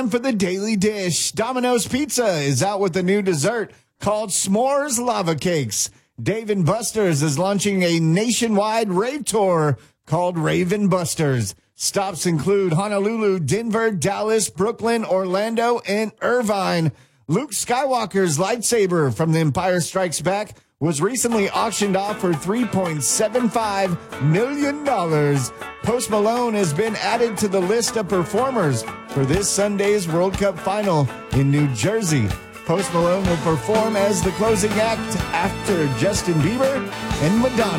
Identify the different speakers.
Speaker 1: time for the Daily Dish. Domino's Pizza is out with a new dessert called S'mores Lava Cakes. Dave & Buster's is launching a nationwide rave tour called Raven Busters. Stops include Honolulu, Denver, Dallas, Brooklyn, Orlando, and Irvine. Luke Skywalker's lightsaber from The Empire Strikes Back was recently auctioned off for $3.75 million. Post Malone has been added to the list of performers for this Sunday's World Cup final in New Jersey. Post Malone will perform as the closing act after Justin Bieber and Madonna.